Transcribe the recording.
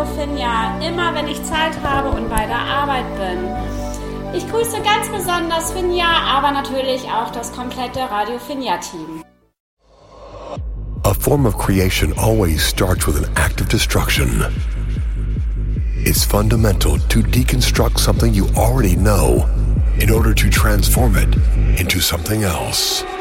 Radio Finja, immer wenn ich Zeit habe und bei der Arbeit bin. Ich grüße ganz besonders Finja, aber natürlich auch das komplette Radio Finja-Team. A form of creation always starts with an act of destruction. It's fundamental to deconstruct something you already know in order to transform it into something else.